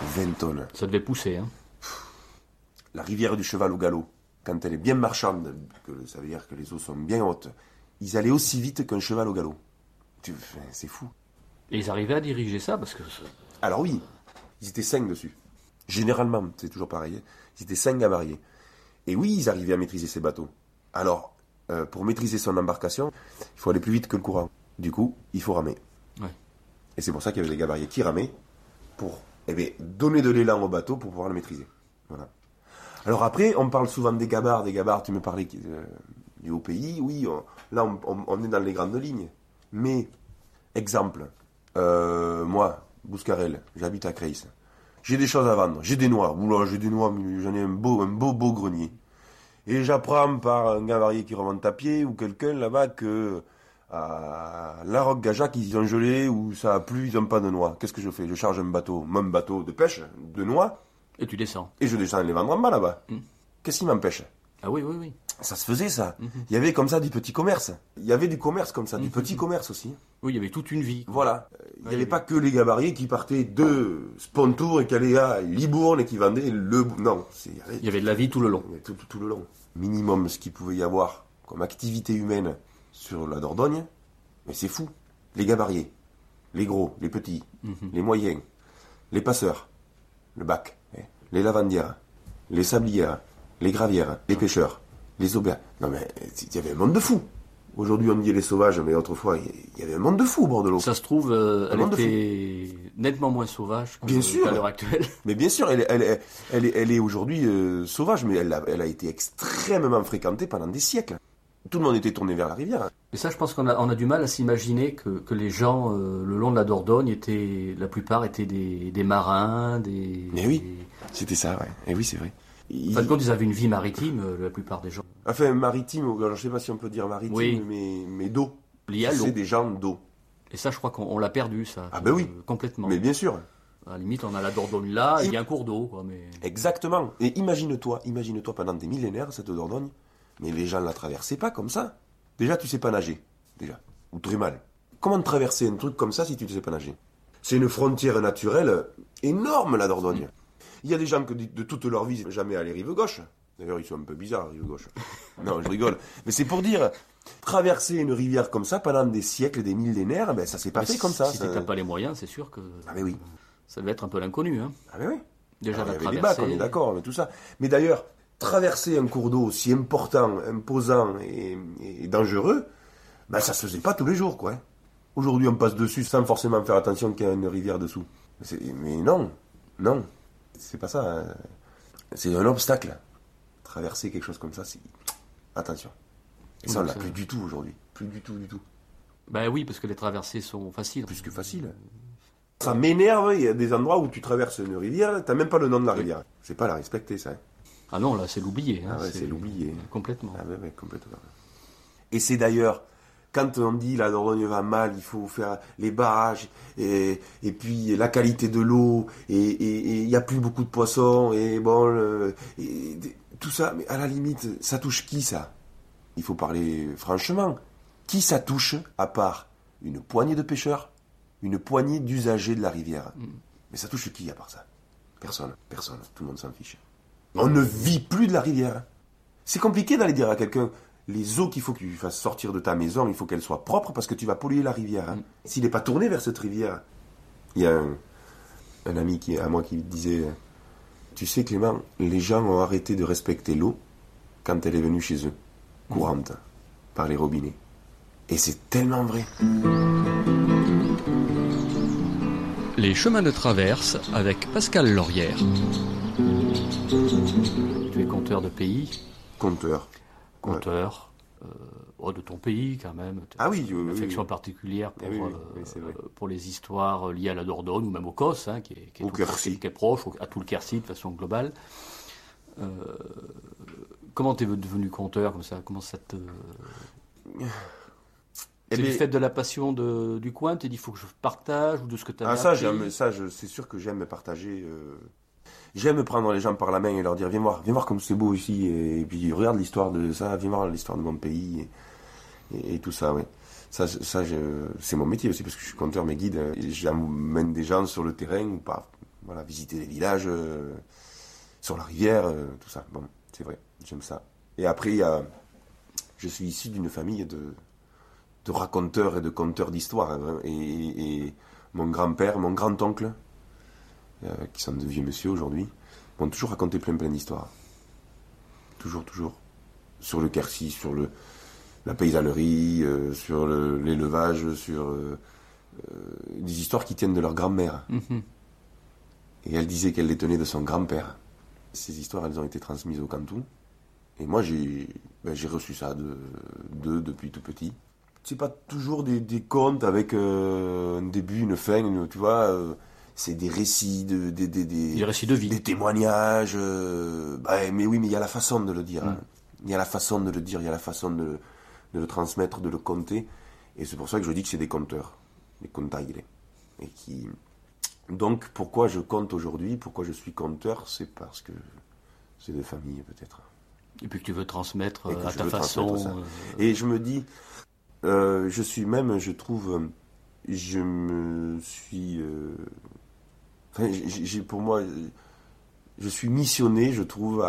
20 tonnes. Ça devait pousser, hein. La rivière du cheval au galop, quand elle est bien marchande, ça veut dire que les eaux sont bien hautes, ils allaient aussi vite qu'un cheval au galop. C'est fou. Et ils arrivaient à diriger ça parce que... Alors oui, ils étaient 5 dessus. Généralement, c'est toujours pareil, ils étaient 5 gavariers. Et oui, ils arrivaient à maîtriser ces bateaux. Alors, pour maîtriser son embarcation, il faut aller plus vite que le courant. Du coup, il faut ramer. Ouais. Et c'est pour ça qu'il y avait des gavariers qui ramaient pour donner de l'élan au bateau pour pouvoir le maîtriser. Voilà. Alors après, on parle souvent des gabarres, tu me parlais du haut pays, oui, là on est dans les grandes lignes. Mais, exemple, moi, Bouscarel, j'habite à Creil. J'ai des choses à vendre, j'ai des noix, j'ai des noix, j'en ai un beau grenier. Et j'apprends par un gavarier qui remonte à pied ou quelqu'un là-bas que à La Roque-Gajac, ils ont gelé ou ça a plu, ils n'ont pas de noix. Qu'est-ce que je fais? Je charge mon bateau de pêche, de noix. Et tu descends. Et je descends les vendre en bas là-bas. Qu'est-ce qui m'empêche? Ah oui. Ça se faisait ça. Il y avait comme ça du petit commerce. Il y avait du commerce comme ça, du petit commerce aussi. Oui, il y avait toute une vie. Voilà. Il n'y avait pas que les gavariers qui partaient de Spontour et qui allaient à Libourne et qui vendaient le... Non. Il y avait de la vie tout le long. Tout le long. Minimum ce qu'il pouvait y avoir comme activité humaine sur la Dordogne. Mais c'est fou. Les gavariers, les gros, les petits, les moyens, les passeurs, le bac, les lavandières, les sablières, les gravières, les pêcheurs, les auberges. Non mais, il y avait un monde de fous. Aujourd'hui, on dit les sauvages, mais autrefois, il y avait un monde de fous au bord de l'eau. Ça se trouve, elle était nettement moins sauvage qu'à l'heure actuelle. Mais bien sûr, elle est aujourd'hui sauvage, mais elle a été extrêmement fréquentée pendant des siècles. Tout le monde était tourné vers la rivière. Et ça, je pense qu'on a du mal à s'imaginer que les gens le long de la Dordogne la plupart étaient des marins, Mais oui, c'était ça, ouais. Et oui, c'est vrai. En fin de compte, ils avaient une vie maritime, la plupart des gens. Enfin, maritime, alors, je sais pas si on peut dire maritime, oui. mais d'eau. Lié à l'eau. C'est des gens d'eau. Et ça, je crois qu'on l'a perdu, ça. Ah ben oui. Complètement. Mais bien sûr. À la limite, on a la Dordogne là, il y a un cours d'eau, quoi, mais... Exactement. Et imagine-toi pendant des millénaires, cette Dordogne, mais les gens la traversaient pas comme ça. Déjà, tu sais pas nager. Déjà. Ou très mal. Comment traverser un truc comme ça si tu ne sais pas nager? C'est une frontière naturelle énorme, la Dordogne. Il y a des gens que de toute leur vie, jamais allé rive gauche. D'ailleurs, ils sont un peu bizarres, rive gauche. Non, je rigole. Mais c'est pour dire, traverser une rivière comme ça pendant des siècles, des millénaires, ben, ça s'est pas fait comme ça. Si tu n'as pas les moyens, c'est sûr que... Ah ben oui. Ça devait être un peu l'inconnu, hein. Ah ben oui. Déjà, alors, la il y avait des bacs, on est d'accord, mais tout ça. Mais d'ailleurs, traverser un cours d'eau si important, imposant et dangereux, ben, ça se faisait pas tous les jours, quoi. Aujourd'hui, on passe dessus sans forcément faire attention qu'il y a une rivière dessous. Mais non. C'est pas ça. Hein. C'est un obstacle. Traverser quelque chose comme ça, c'est... Attention. Et ça, on l'a plus du tout aujourd'hui. Plus du tout. Ben oui, parce que les traversées sont faciles. Plus que facile. Ça m'énerve, il y a des endroits où tu traverses une rivière, t'as même pas le nom de la rivière. C'est pas la respecter, ça. Hein. Ah non, là, c'est l'oublier. Hein. Ah ouais, c'est l'oublier. Complètement. Ah ouais, complètement. Et c'est d'ailleurs... Quand on dit la Dordogne va mal, il faut faire les barrages, et puis la qualité de l'eau, et il n'y a plus beaucoup de poissons, et bon, tout ça, mais à la limite, ça touche qui ça? Il faut parler franchement. Qui ça touche, à part une poignée de pêcheurs, une poignée d'usagers de la rivière? Mais ça touche qui à part ça? Personne, tout le monde s'en fiche. On ne vit plus de la rivière. C'est compliqué d'aller dire à quelqu'un... Les eaux qu'il faut que tu fasses sortir de ta maison, il faut qu'elles soient propres parce que tu vas polluer la rivière. Hein. S'il n'est pas tourné vers cette rivière. Il y a un ami à moi qui disait, tu sais Clément, les gens ont arrêté de respecter l'eau quand elle est venue chez eux, courante, par les robinets. Et c'est tellement vrai. Les chemins de traverse avec Pascal Laurière. Tu es conteur de pays. Conteur, de ton pays quand même. Ah oui, une affection particulière pour les histoires liées à la Dordogne ou même au Causse, hein, qui est proche, à tout le Quercy de façon globale. Comment t'es devenu conteur comme ça? Comment ça te... C'est du fait de la passion du coin, tu t'es dit il faut que je partage ou de ce que tu as appris? C'est sûr que j'aime partager. J'aime prendre les gens par la main et leur dire viens voir comme c'est beau ici, et puis regarde l'histoire de ça, viens voir l'histoire de mon pays et tout ça, ouais. Ça c'est mon métier aussi parce que je suis conteur, mais guide, j'emmène des gens sur le terrain ou pas, Voilà, visiter les villages sur la rivière, tout ça. Bon, c'est vrai, j'aime ça. Et après, je suis issu d'une famille de raconteurs et de conteurs d'histoires. Hein, et mon grand-père, mon grand-oncle, qui sont de vieux monsieur aujourd'hui, m'ont toujours raconté plein d'histoires. Toujours. Sur le Quercy, sur la paysannerie, sur l'élevage, sur des histoires qui tiennent de leur grand-mère. Mm-hmm. Et elle disait qu'elle les tenait de son grand-père. Ces histoires, elles ont été transmises au Cantou. Et moi, j'ai reçu ça depuis tout petit. C'est pas toujours des contes avec un début, une fin, tu vois. C'est des récits, des récits de vie. Des témoignages. Mais oui, mais il y a la façon de le dire. Hein. Il y a la façon de le dire, il y a la façon de le transmettre, de le conter. Et c'est pour ça que je dis que c'est des conteurs. Des contailles. Et qui... Donc, pourquoi je compte aujourd'hui, pourquoi je suis conteur, c'est parce que c'est de famille, peut-être. Et puis que tu veux transmettre à ta façon. Et je me dis, je suis même, je trouve, je me suis... pour moi, je suis missionné, je trouve,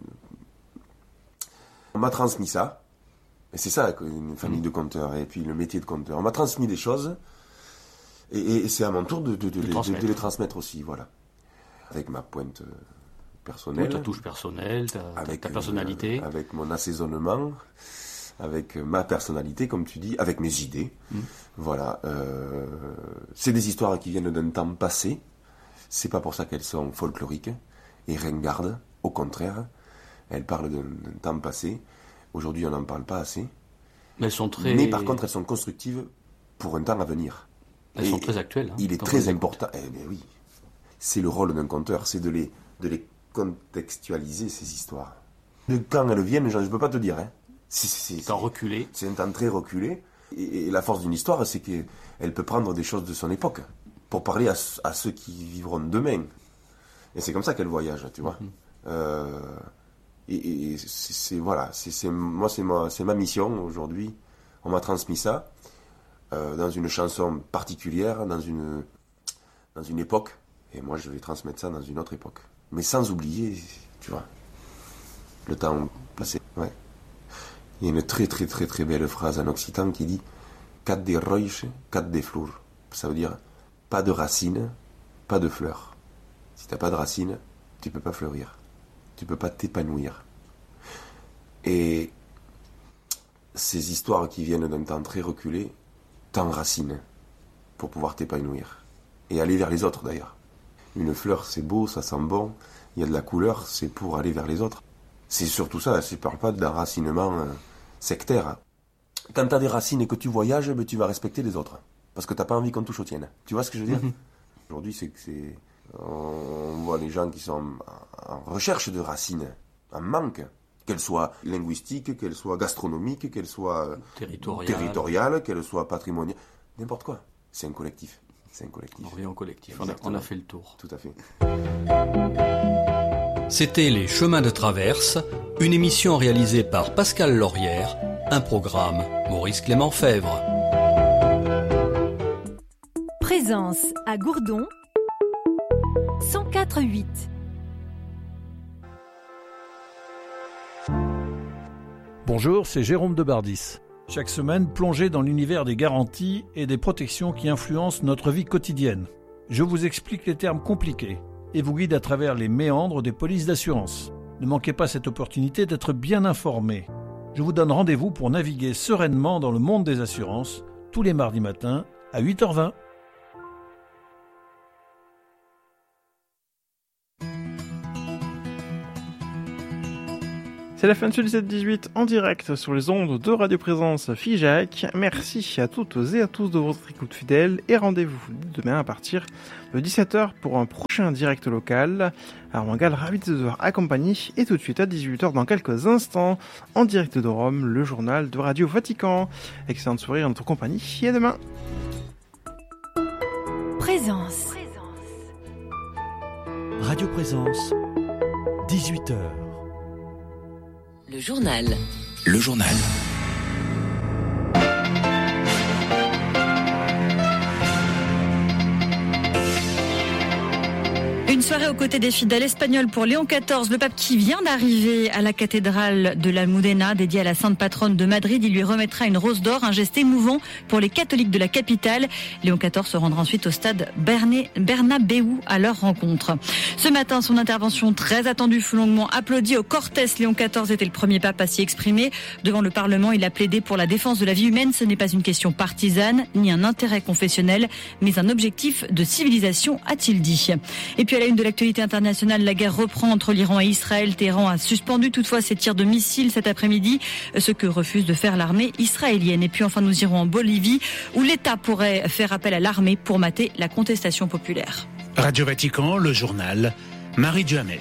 on m'a transmis ça. Et c'est ça, une famille de conteurs, et puis le métier de conteur. On m'a transmis des choses, et c'est à mon tour de les transmettre aussi, voilà. Avec ma pointe personnelle. Ta touche personnelle, ta personnalité. Avec mon assaisonnement, avec ma personnalité, comme tu dis, avec mes idées. Voilà. C'est des histoires qui viennent d'un temps passé. C'est pas pour ça qu'elles sont folkloriques et ringardes. Au contraire, elles parlent d'un temps passé. Aujourd'hui, on n'en parle pas assez. Mais elles sont très... Mais par contre, elles sont constructives pour un temps à venir. Elles sont très actuelles. Hein, il est très important. Oui. C'est le rôle d'un conteur, c'est de les contextualiser, ces histoires. De quand elles viennent, je ne peux pas te dire. Hein. C'est un reculé. C'est un temps très reculé. Et la force d'une histoire, c'est qu'elle peut prendre des choses de son époque pour parler à ceux qui vivront demain. Et c'est comme ça qu'elle voyage, tu vois. Et c'est ma mission aujourd'hui. On m'a transmis ça dans une chanson particulière, dans une époque. Et moi, je vais transmettre ça dans une autre époque. Mais sans oublier, tu vois, le temps passé. Ouais. Il y a une très très très très belle phrase en occitan qui dit « Cat de roiche, cat de fleurs ». Ça veut dire « pas de racines, pas de fleurs ». Si tu n'as pas de racines, tu ne peux pas fleurir. Tu ne peux pas t'épanouir. Et ces histoires qui viennent d'un temps très reculé t'enracinent pour pouvoir t'épanouir. Et aller vers les autres d'ailleurs. Une fleur, c'est beau, ça sent bon, il y a de la couleur, c'est pour aller vers les autres. C'est surtout ça, je ne parle pas d'enracinement sectaire. Quand tu as des racines et que tu voyages, tu vas respecter les autres. Parce que tu n'as pas envie qu'on touche aux tiennes. Tu vois ce que je veux dire ? Aujourd'hui, on voit les gens qui sont en recherche de racines, en manque. Qu'elles soient linguistiques, qu'elles soient gastronomiques, qu'elles soient territoriales, qu'elles soient patrimoniales. N'importe quoi. C'est un collectif. On revient au collectif. On a fait le tour. Tout à fait. C'était Les Chemins de Traverse, une émission réalisée par Pascal Laurière, un programme Maurice Clément Fèvre. Présence à Gourdon, 104.8. Bonjour, c'est Jérôme Debardis. Chaque semaine, plongez dans l'univers des garanties et des protections qui influencent notre vie quotidienne. Je vous explique les termes compliqués et vous guide à travers les méandres des polices d'assurance. Ne manquez pas cette opportunité d'être bien informé. Je vous donne rendez-vous pour naviguer sereinement dans le monde des assurances tous les mardis matins à 8h20. C'est la fin de ce 17-18 en direct sur les ondes de Radio Présence Figeac. Merci à toutes et à tous de votre écoute fidèle et rendez-vous demain à partir de 17h pour un prochain direct local. Armangale, ravi de devoir accompagner et tout de suite à 18h dans quelques instants en direct de Rome, le journal de Radio Vatican. Excellente soirée en notre compagnie et à demain. Présence. Radio Présence, 18h. Le journal. Le journal. Une une soirée aux côtés des fidèles espagnols pour Léon XIV, le pape qui vient d'arriver à la cathédrale de l'Almudena, dédiée à la sainte patronne de Madrid. Il lui remettra une rose d'or, un geste émouvant pour les catholiques de la capitale. Léon XIV se rendra ensuite au stade Bernabéu à leur rencontre. Ce matin, son intervention très attendue fut longuement applaudie au Cortés. Léon XIV était le premier pape à s'y exprimer. Devant le Parlement, il a plaidé pour la défense de la vie humaine. Ce n'est pas une question partisane, ni un intérêt confessionnel, mais un objectif de civilisation, a-t-il dit. Et puis à la une de l'actualité internationale, la guerre reprend entre l'Iran et Israël. Téhéran a suspendu toutefois ses tirs de missiles cet après-midi, ce que refuse de faire l'armée israélienne. Et puis enfin, nous irons en Bolivie, où l'État pourrait faire appel à l'armée pour mater la contestation populaire. Radio Vatican, le journal, Marie Duhamel.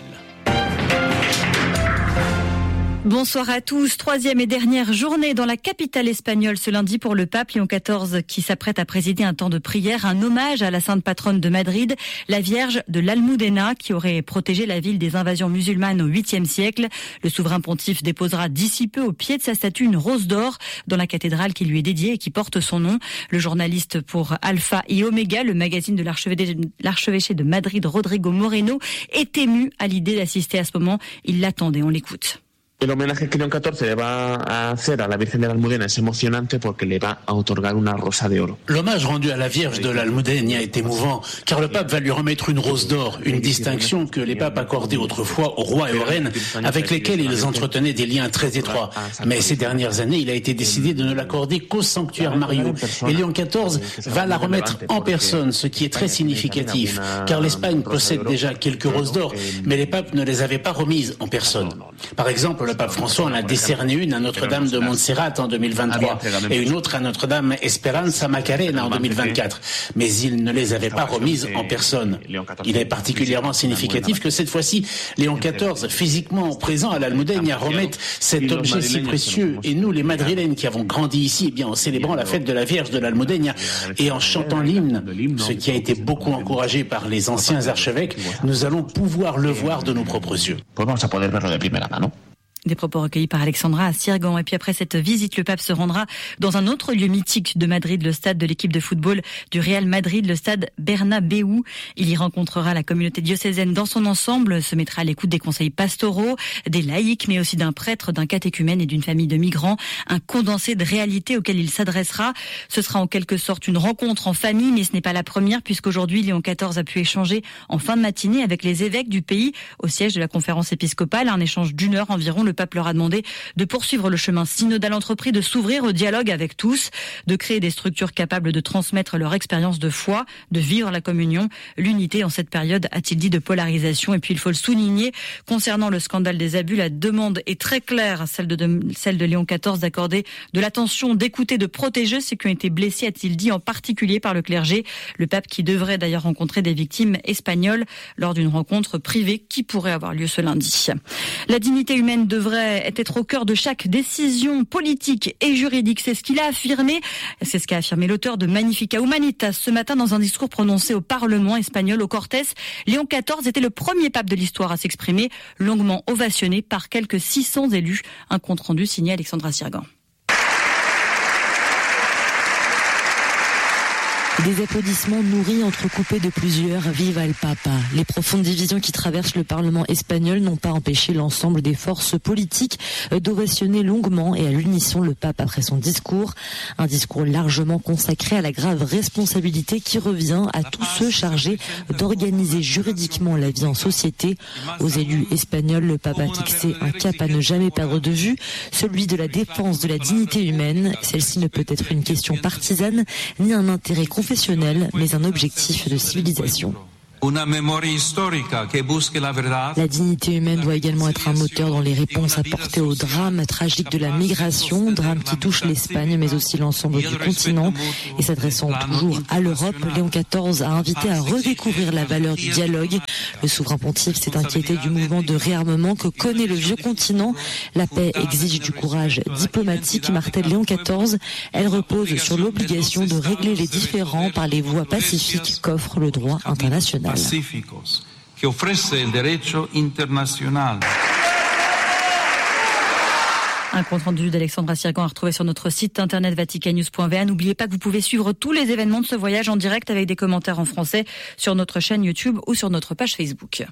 Bonsoir à tous. Troisième et dernière journée dans la capitale espagnole ce lundi pour le pape Léon XIV qui s'apprête à présider un temps de prière, un hommage à la sainte patronne de Madrid, la Vierge de l'Almudena qui aurait protégé la ville des invasions musulmanes au 8e siècle. Le souverain pontife déposera d'ici peu au pied de sa statue une rose d'or dans la cathédrale qui lui est dédiée et qui porte son nom. Le journaliste pour Alpha et Omega, le magazine de l'archevêché de Madrid, Rodrigo Moreno, est ému à l'idée d'assister à ce moment. Il l'attendait, on l'écoute. El homenaje que León XIV le va a hacer a la Virgen de la Almudena es emocionante porque le va a otorgar una rosa de oro. L'hommage rendu à la Vierge de l'Almudena est émouvant, car le pape va lui remettre une rose d'or, une distinction que les papes accordaient autrefois aux rois et aux reines, avec lesquels ils entretenaient des liens très étroits. Mais ces dernières années, il a été décidé de ne l'accorder qu'au sanctuaire Mario. Et Léon XIV va la remettre en personne, ce qui est très significatif, car l'Espagne possède déjà quelques roses d'or, mais les papes ne les avaient pas remises en personne. Par exemple, le pape François en a décerné une à Notre-Dame de Montserrat en 2023 et une autre à Notre-Dame Esperanza Macarena en 2024. Mais il ne les avait pas remises en personne. Il est particulièrement significatif que cette fois-ci, Léon XIV, physiquement présent à l'Almudena, remette cet objet si précieux. Et nous, les Madrilènes qui avons grandi ici, eh bien, en célébrant la fête de la Vierge de l'Almudena et en chantant l'hymne, ce qui a été beaucoup encouragé par les anciens archevêques, nous allons pouvoir le voir de nos propres yeux. Des propos recueillis par Alexandra à Sirgan. Et puis après cette visite, le pape se rendra dans un autre lieu mythique de Madrid, le stade de l'équipe de football du Real Madrid, le stade Bernabéu. Il y rencontrera la communauté diocésaine dans son ensemble, se mettra à l'écoute des conseils pastoraux, des laïcs, mais aussi d'un prêtre, d'un catéchumène et d'une famille de migrants. Un condensé de réalité auquel il s'adressera. Ce sera en quelque sorte une rencontre en famille, mais ce n'est pas la première, puisqu'aujourd'hui, Léon XIV a pu échanger en fin de matinée avec les évêques du pays au siège de la conférence épiscopale. Un échange d'une heure environ. Le pape leur a demandé de poursuivre le chemin synodal entrepris, de s'ouvrir au dialogue avec tous, de créer des structures capables de transmettre leur expérience de foi, de vivre la communion, l'unité en cette période, a-t-il dit, de polarisation. Et puis il faut le souligner, concernant le scandale des abus, la demande est très claire, celle de Léon XIV, d'accorder de l'attention, d'écouter, de protéger ceux qui ont été blessés, a-t-il dit, en particulier par le clergé. Le pape qui devrait d'ailleurs rencontrer des victimes espagnoles lors d'une rencontre privée qui pourrait avoir lieu ce lundi. La dignité humaine devrait être au cœur de chaque décision politique et juridique. C'est ce qu'il a affirmé. C'est ce qu'a affirmé l'auteur de Magnifica Humanitas ce matin dans un discours prononcé au Parlement espagnol, au Cortés. Léon XIV était le premier pape de l'histoire à s'exprimer, longuement ovationné par quelques 600 élus. Un compte-rendu signé Alexandra Sirgan. Des applaudissements nourris, entrecoupés de plusieurs « Viva el Papa ». Les profondes divisions qui traversent le Parlement espagnol n'ont pas empêché l'ensemble des forces politiques d'ovationner longuement et à l'unisson le pape après son discours. Un discours largement consacré à la grave responsabilité qui revient à tous ceux chargés d'organiser juridiquement la vie en société. Aux élus espagnols, le pape a fixé un cap à ne jamais perdre de vue, celui de la défense de la dignité humaine. Celle-ci ne peut être une question partisane ni un intérêt confessionnel, mais un objectif de civilisation. La dignité humaine doit également être un moteur dans les réponses apportées au drame tragique de la migration, drame qui touche l'Espagne mais aussi l'ensemble du continent. Et s'adressant toujours à l'Europe, Léon XIV a invité à redécouvrir la valeur du dialogue. Le souverain pontife s'est inquiété du mouvement de réarmement que connaît le vieux continent. La paix exige du courage diplomatique, martèle Léon XIV. Elle repose sur l'obligation de régler les différends par les voies pacifiques qu'offre le droit international. Pacíficos que ofrece el derecho internacional. Un compte rendu d'Alexandra Sirgan à retrouver sur notre site internet vaticannews.va. N'oubliez pas que vous pouvez suivre tous les événements de ce voyage en direct avec des commentaires en français sur notre chaîne YouTube ou sur notre page Facebook.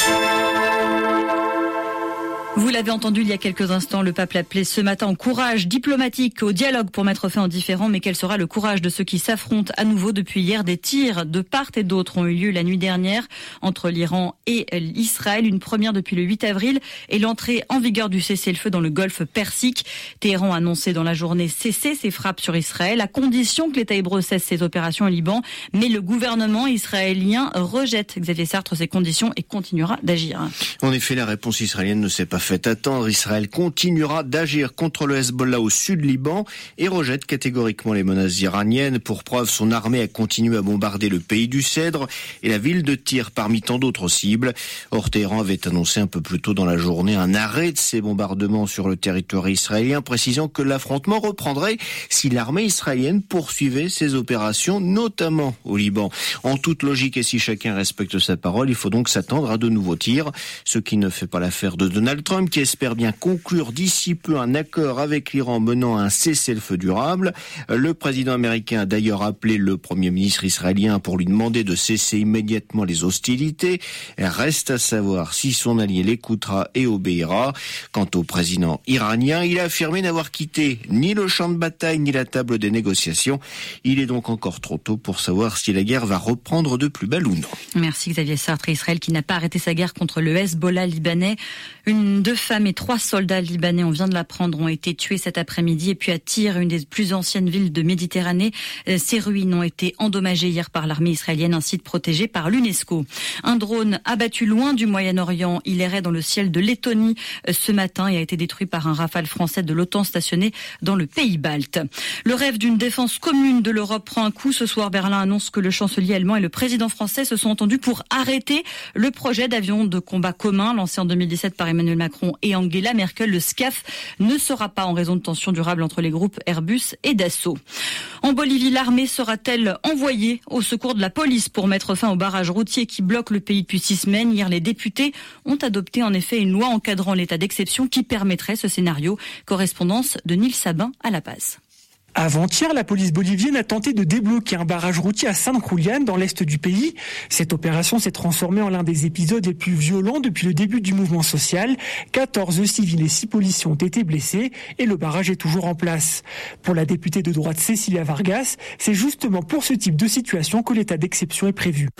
Vous l'avez entendu il y a quelques instants, le pape l'appelait ce matin au courage diplomatique, au dialogue pour mettre fin aux différends. Mais quel sera le courage de ceux qui s'affrontent à nouveau depuis hier? Des tirs de part et d'autre ont eu lieu la nuit dernière entre l'Iran et Israël. Une première depuis le 8 avril et l'entrée en vigueur du cessez-le-feu dans le golfe Persique. Téhéran a annoncé dans la journée cesser ses frappes sur Israël à condition que l'État hébreu cesse ses opérations au Liban. Mais le gouvernement israélien rejette, Xavier Sartre, ces conditions et continuera d'agir. En effet, la réponse israélienne ne s'est pas fait attendre. Israël continuera d'agir contre le Hezbollah au sud Liban et rejette catégoriquement les menaces iraniennes. Pour preuve, son armée a continué à bombarder le pays du Cèdre et la ville de Tyr parmi tant d'autres cibles. Or, Téhéran avait annoncé un peu plus tôt dans la journée un arrêt de ces bombardements sur le territoire israélien, précisant que l'affrontement reprendrait si l'armée israélienne poursuivait ses opérations, notamment au Liban. En toute logique et si chacun respecte sa parole, il faut donc s'attendre à de nouveaux tirs, ce qui ne fait pas l'affaire de Donald Trump, qui espère bien conclure d'ici peu un accord avec l'Iran menant à un cessez-le-feu durable. Le président américain a d'ailleurs appelé le premier ministre israélien pour lui demander de cesser immédiatement les hostilités. Reste à savoir si son allié l'écoutera et obéira. Quant au président iranien, il a affirmé n'avoir quitté ni le champ de bataille ni la table des négociations. Il est donc encore trop tôt pour savoir si la guerre va reprendre de plus belle ou non. Merci Xavier Sartre. Israël qui n'a pas arrêté sa guerre contre le Hezbollah libanais. Deux femmes et 3 soldats libanais, on vient de l'apprendre, ont été tués cet après-midi. Et puis à Tyr, une des plus anciennes villes de Méditerranée, ces ruines ont été endommagées hier par l'armée israélienne, un site protégé par l'UNESCO. Un drone abattu loin du Moyen-Orient, il errait dans le ciel de Lettonie ce matin et a été détruit par un Rafale français de l'OTAN stationné dans le pays balte. Le rêve d'une défense commune de l'Europe prend un coup. Ce soir, Berlin annonce que le chancelier allemand et le président français se sont entendus pour arrêter le projet d'avion de combat commun lancé en 2017 par Emmanuel Macron et Angela Merkel. Le SCAF ne sera pas en raison de tensions durables entre les groupes Airbus et Dassault. En Bolivie, l'armée sera-t-elle envoyée au secours de la police pour mettre fin au barrage routier qui bloque le pays depuis 6 semaines? Hier, les députés ont adopté en effet une loi encadrant l'état d'exception qui permettrait ce scénario. Correspondance de Nils Sabin à La Paz. Avant-hier, la police bolivienne a tenté de débloquer un barrage routier à San Julián, dans l'est du pays. Cette opération s'est transformée en l'un des épisodes les plus violents depuis le début du mouvement social. 14 civils et 6 policiers ont été blessés et le barrage est toujours en place. Pour la députée de droite Cecilia Vargas, c'est justement pour ce type de situation que l'état d'exception est prévu.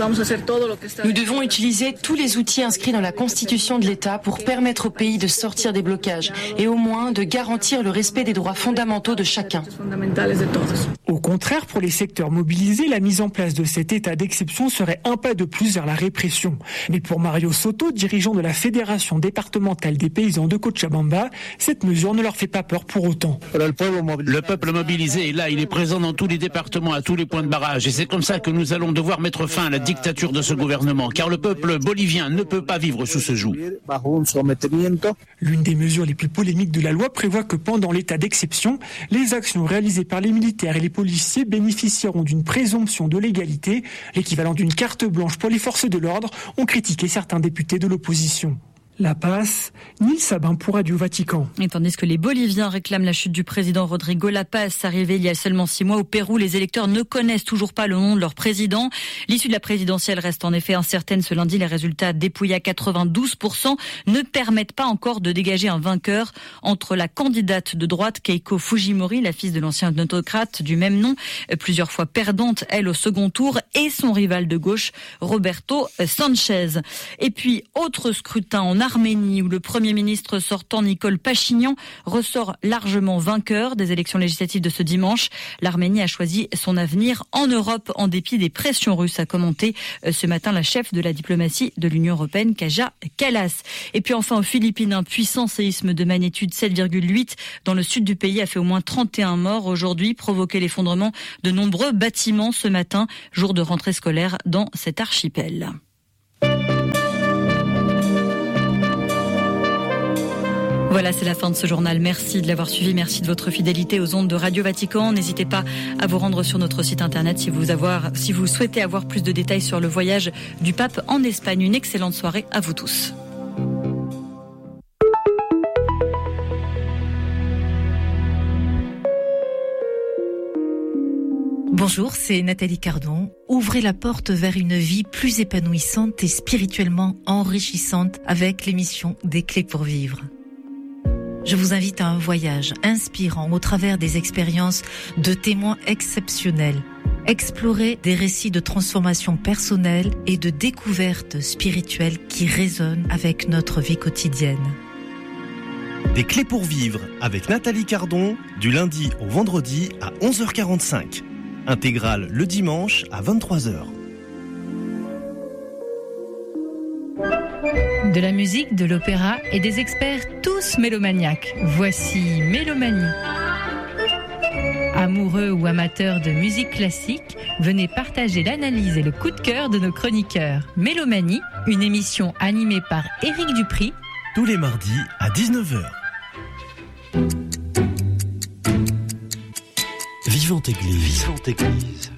Nous devons utiliser tous les outils inscrits dans la Constitution de l'État pour permettre au pays de sortir des blocages et au moins de garantir le respect des droits fondamentaux de chacun. Au contraire, pour les secteurs mobilisés, la mise en place de cet état d'exception serait un pas de plus vers la répression. Mais pour Mario Soto, dirigeant de la Fédération départementale des paysans de Cochabamba, cette mesure ne leur fait pas peur pour autant. Le peuple mobilisé est là, il est présent dans tous les départements, à tous les points de barrage. Et c'est comme ça que nous allons devoir mettre fin à la dictature de ce gouvernement, car le peuple bolivien ne peut pas vivre sous ce joug. L'une des mesures les plus polémiques de la loi prévoit que pendant l'état d'exception, les actions réalisées par les militaires et les policiers bénéficieront d'une présomption de légalité, l'équivalent d'une carte blanche pour les forces de l'ordre, ont critiqué certains députés de l'opposition. La Paz, Nils Sabin pour Radio Vatican. Et tandis que les Boliviens réclament la chute du président Rodrigo La Paz, arrivé il y a seulement 6 mois au Pérou, les électeurs ne connaissent toujours pas le nom de leur président. L'issue de la présidentielle reste en effet incertaine. Ce lundi, les résultats dépouillés à 92% ne permettent pas encore de dégager un vainqueur entre la candidate de droite Keiko Fujimori, la fille de l'ancien autocrate du même nom, plusieurs fois perdante, elle au second tour, et son rival de gauche, Roberto Sanchez. Et puis, autre scrutin en Arménie, où le Premier ministre sortant Nicole Pachinian ressort largement vainqueur des élections législatives de ce dimanche. L'Arménie a choisi son avenir en Europe en dépit des pressions russes, a commenté ce matin la chef de la diplomatie de l'Union européenne, Kaja Kallas. Et puis enfin aux Philippines, un puissant séisme de magnitude 7,8 dans le sud du pays a fait au moins 31 morts aujourd'hui, provoqué l'effondrement de nombreux bâtiments ce matin, jour de rentrée scolaire dans cet archipel. Voilà, c'est la fin de ce journal. Merci de l'avoir suivi. Merci de votre fidélité aux ondes de Radio Vatican. N'hésitez pas à vous rendre sur notre site internet si vous souhaitez avoir plus de détails sur le voyage du pape en Espagne. Une excellente soirée à vous tous. Bonjour, c'est Nathalie Cardon. Ouvrez la porte vers une vie plus épanouissante et spirituellement enrichissante avec l'émission Des Clés pour Vivre. Je vous invite à un voyage inspirant au travers des expériences de témoins exceptionnels. Explorer des récits de transformation personnelle et de découverte spirituelle qui résonnent avec notre vie quotidienne. Des Clés pour Vivre avec Nathalie Cardon, du lundi au vendredi à 11h45. Intégrale le dimanche à 23h. De la musique, de l'opéra et des experts tous mélomaniaques. Voici Mélomanie. Amoureux ou amateurs de musique classique, venez partager l'analyse et le coup de cœur de nos chroniqueurs. Mélomanie, une émission animée par Éric Dupri. Tous les mardis à 19h. Vivante Église. Vivante Église.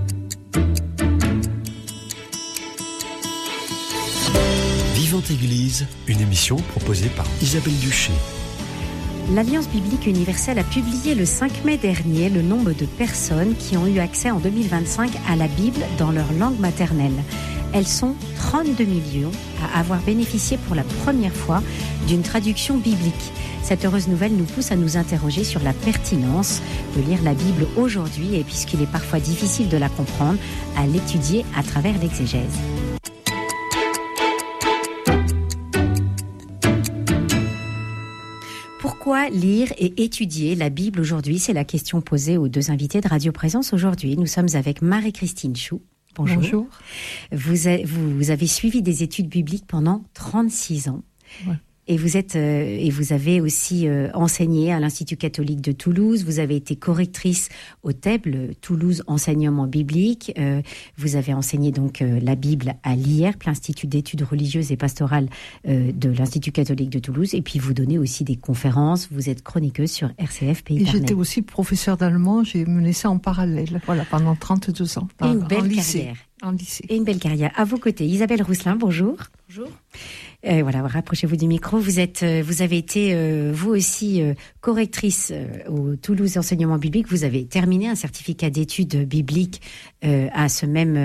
Vivante Église, une émission proposée par Isabelle Duché. L'Alliance biblique universelle a publié le 5 mai dernier le nombre de personnes qui ont eu accès en 2025 à la Bible dans leur langue maternelle. Elles sont 32 millions à avoir bénéficié pour la première fois d'une traduction biblique. Cette heureuse nouvelle nous pousse à nous interroger sur la pertinence de lire la Bible aujourd'hui et puisqu'il est parfois difficile de la comprendre, à l'étudier à travers l'exégèse. Pourquoi lire et étudier la Bible aujourd'hui ? C'est la question posée aux deux invités de Radio Présence aujourd'hui. Nous sommes avec Marie-Christine Chou. Bonjour. Bonjour. Vous avez suivi des études bibliques pendant 36 ans. Ouais. Et vous avez aussi enseigné à l'Institut catholique de Toulouse. Vous avez été correctrice au TEB, le Toulouse Enseignement Biblique. Vous avez enseigné donc la Bible à l'IERP, l'Institut d'études religieuses et pastorales de l'Institut catholique de Toulouse. Et puis vous donnez aussi des conférences. Vous êtes chroniqueuse sur RCF Pays d'Arnhem. Et j'étais aussi professeure d'allemand. J'ai mené ça en parallèle, voilà, pendant 32 ans. Une belle carrière. En lycée. Et une belle carrière. À vos côtés, Isabelle Rousselin, bonjour. Bonjour. Voilà, rapprochez-vous du micro. Vous avez été, vous aussi, correctrice au Toulouse Enseignement Biblique. Vous avez terminé un certificat d'études bibliques à ce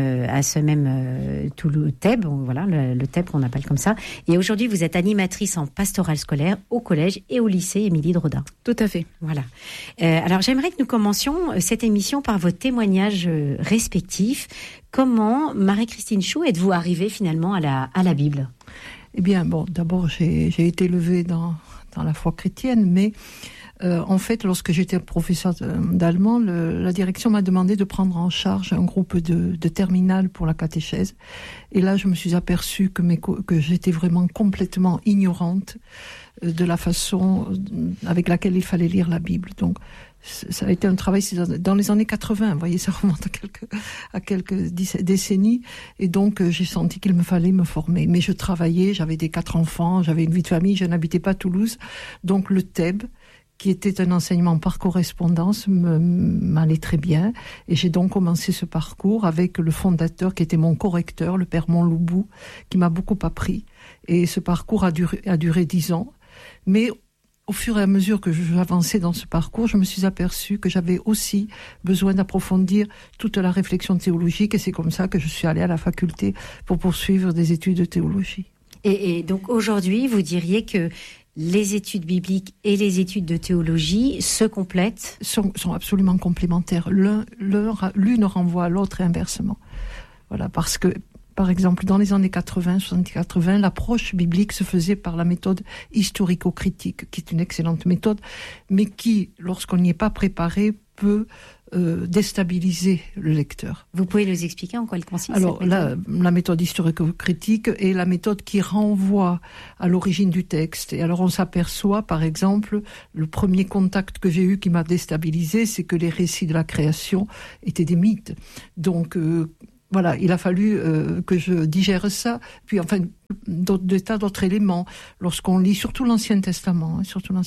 même Toulouse TEB. Voilà, le TEB qu'on appelle comme ça. Et aujourd'hui, vous êtes animatrice en pastorale scolaire au collège et au lycée Émilie Drodin. Tout à fait. Voilà. Alors, j'aimerais que nous commencions cette émission par vos témoignages respectifs. Comment, Marie-Christine Chou, êtes-vous arrivée finalement à la Bible ? Eh bien, bon, d'abord, j'ai été élevée dans la foi chrétienne, mais en fait, lorsque j'étais professeure d'allemand, la direction m'a demandé de prendre en charge un groupe de terminale pour la catéchèse. Et là, je me suis aperçue que j'étais vraiment complètement ignorante de la façon avec laquelle il fallait lire la Bible. Donc, ça a été un travail dans les années 80, vous voyez, ça remonte à quelques décennies, et donc j'ai senti qu'il me fallait me former. Mais je travaillais, j'avais 4 enfants, j'avais une vie de famille, je n'habitais pas Toulouse, donc le TEB, qui était un enseignement par correspondance, m'allait très bien, et j'ai donc commencé ce parcours avec le fondateur qui était mon correcteur, le père Montloubou, qui m'a beaucoup appris, et ce parcours a duré 10 ans, mais au fur et à mesure que j'avançais dans ce parcours, je me suis aperçue que j'avais aussi besoin d'approfondir toute la réflexion théologique, et c'est comme ça que je suis allée à la faculté pour poursuivre des études de théologie. Et donc aujourd'hui, vous diriez que les études bibliques et les études de théologie se complètent ? Sont absolument complémentaires. L'une renvoie à l'autre et inversement. Voilà, parce que par exemple, dans les années 80, 70-80, l'approche biblique se faisait par la méthode historico-critique, qui est une excellente méthode, mais qui, lorsqu'on n'y est pas préparé, peut déstabiliser le lecteur. Vous pouvez nous expliquer en quoi elle consiste ? Alors, la méthode historico-critique est la méthode qui renvoie à l'origine du texte. Et alors, on s'aperçoit, par exemple, le premier contact que j'ai eu qui m'a déstabilisé, c'est que les récits de la création étaient des mythes. Donc, voilà, il a fallu que je digère ça. Puis, enfin, des tas d'autres éléments. Lorsqu'on lit surtout l'Ancien Testament,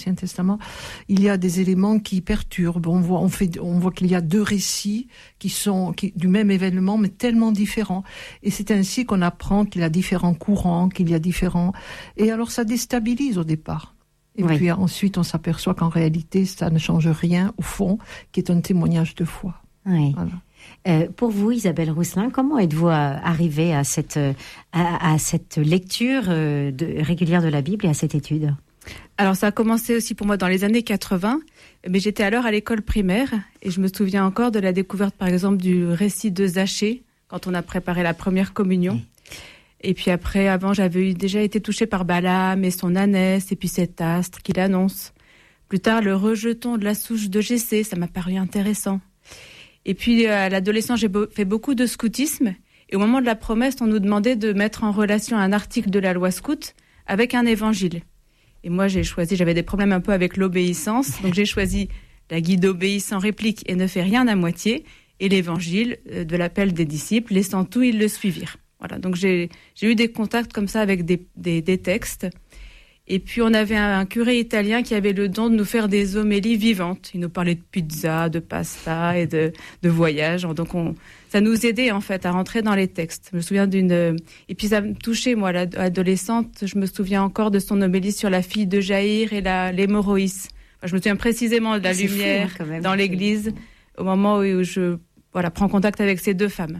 il y a des éléments qui perturbent. On voit qu'il y a 2 récits qui sont du même événement, mais tellement différents. Et c'est ainsi qu'on apprend qu'il y a différents courants, Et alors, ça déstabilise au départ. Et puis ensuite, on s'aperçoit qu'en réalité, ça ne change rien au fond, qui est un témoignage de foi. Oui. Voilà. Pour vous, Isabelle Rousselin, comment êtes-vous arrivée à cette lecture régulière de la Bible et à cette étude ? Alors ça a commencé aussi pour moi dans les années 80, mais j'étais alors à l'école primaire et je me souviens encore de la découverte par exemple du récit de Zachée quand on a préparé la première communion. Et puis après, avant, j'avais déjà été touchée par Balaam et son ânesse et puis cet astre qu'il annonce. Plus tard, le rejeton de la souche de Jessé, ça m'a paru intéressant. Et puis à l'adolescence, j'ai fait beaucoup de scoutisme et au moment de la promesse, on nous demandait de mettre en relation un article de la loi scout avec un évangile. Et moi, j'avais des problèmes un peu avec l'obéissance, donc j'ai choisi la guide obéit sans réplique et ne fait rien à moitié, et l'évangile de l'appel des disciples, laissant tout, ils le suivirent. Voilà, donc j'ai eu des contacts comme ça avec des textes. Et puis on avait un curé italien qui avait le don de nous faire des homélies vivantes. Il nous parlait de pizza, de pasta et de voyage. Donc ça nous aidait en fait à rentrer dans les textes. Je me souviens et puis ça me touchait moi, l'adolescente. Je me souviens encore de son homélie sur la fille de Jaïr et l'hémorroïs. Enfin, je me souviens précisément de la lumière dans l'église au moment où je prends contact avec ces deux femmes.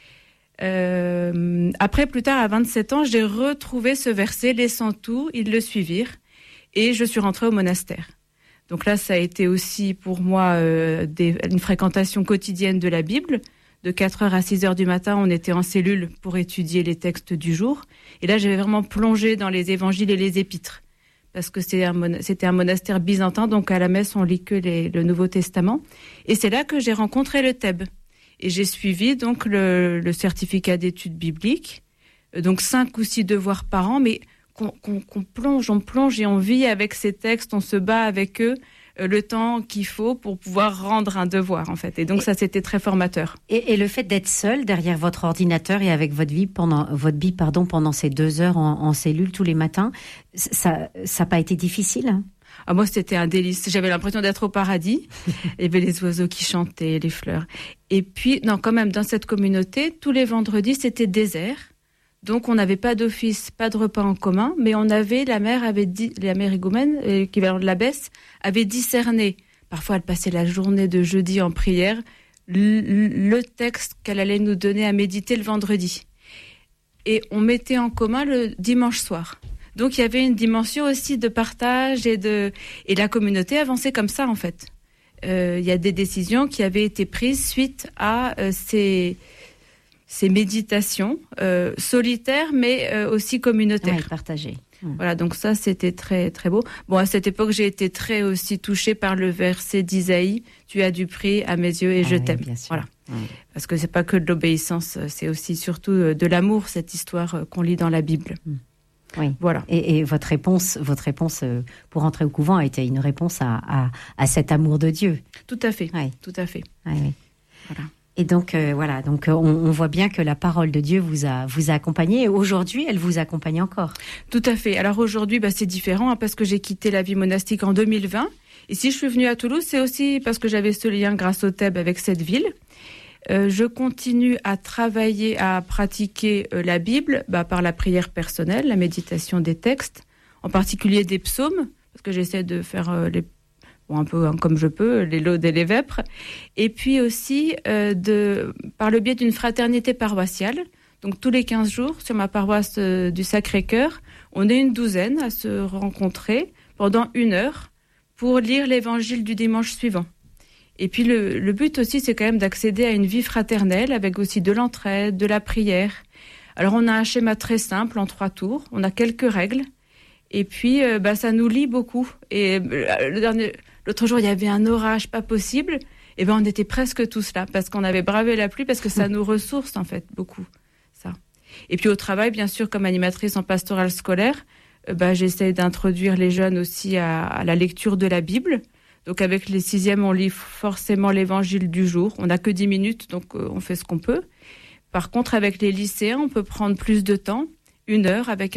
Après, plus tard, à 27 ans, j'ai retrouvé ce verset, laissant tout, ils le suivirent, et je suis rentrée au monastère. Donc là, ça a été aussi pour moi une fréquentation quotidienne de la Bible. De 4h à 6h du matin, on était en cellule pour étudier les textes du jour. Et là, j'avais vraiment plongé dans les évangiles et les épîtres, parce que c'était un monastère byzantin, donc à la messe, on lit que le Nouveau Testament. Et c'est là que j'ai rencontré le Thèbes. Et j'ai suivi donc le certificat d'études bibliques, donc 5 ou 6 devoirs par an, mais on plonge et on vit avec ces textes, on se bat avec eux le temps qu'il faut pour pouvoir rendre un devoir en fait. Et donc ça c'était très formateur. Et le fait d'être seul derrière votre ordinateur et avec votre Bible pendant ces 2 heures en cellule tous les matins, ça n'a pas été difficile hein? Ah, moi, c'était un délice. J'avais l'impression d'être au paradis. Il y avait les oiseaux qui chantaient, les fleurs. Et puis, non, quand même, dans cette communauté, tous les vendredis, c'était désert. Donc, on n'avait pas d'office, pas de repas en commun, mais la mère higoumène, l'équivalent de l'abbesse, avait discerné. Parfois, elle passait la journée de jeudi en prière, le texte qu'elle allait nous donner à méditer le vendredi. Et on mettait en commun le dimanche soir. Donc il y avait une dimension aussi de partage et la communauté avançait comme ça en fait. Il y a des décisions qui avaient été prises suite à ces méditations solitaires mais aussi communautaires. Ouais, partagées. Voilà, donc ça c'était très très beau. Bon, à cette époque j'ai été très aussi touchée par le verset d'Isaïe, tu as du prix à mes yeux et je t'aime. Voilà. Parce que c'est pas que de l'obéissance, c'est aussi surtout de l'amour cette histoire qu'on lit dans la Bible. Oui. Voilà. Et votre réponse pour entrer au couvent a été une réponse à cet amour de Dieu. Tout à fait. Oui. Tout à fait. Oui. Voilà. Et donc on voit bien que la parole de Dieu vous a accompagné et aujourd'hui elle vous accompagne encore. Tout à fait. Alors aujourd'hui c'est différent parce que j'ai quitté la vie monastique en 2020 et si je suis venue à Toulouse c'est aussi parce que j'avais ce lien grâce au Thèbes avec cette ville. Je continue à travailler, à pratiquer la Bible par la prière personnelle, la méditation des textes, en particulier des psaumes, parce que j'essaie de faire un peu comme je peux, les laudes et les vêpres, et puis aussi par le biais d'une fraternité paroissiale. Donc tous les 15 jours, sur ma paroisse du Sacré-Cœur, on est une douzaine à se rencontrer pendant 1 heure pour lire l'évangile du dimanche suivant. Et puis le but aussi, c'est quand même d'accéder à une vie fraternelle avec aussi de l'entraide, de la prière. Alors on a un schéma très simple en 3 tours, on a quelques règles et puis ça nous lie beaucoup. Et l'autre jour, il y avait un orage pas possible et on était presque tous là parce qu'on avait bravé la pluie parce que ça nous ressource en fait beaucoup ça. Et puis au travail, bien sûr, comme animatrice en pastorale scolaire, j'essaie d'introduire les jeunes aussi à la lecture de la Bible. Donc avec les 6e, on lit forcément l'évangile du jour. On n'a que 10 minutes, donc on fait ce qu'on peut. Par contre, avec les lycéens, on peut prendre plus de temps, 1 heure avec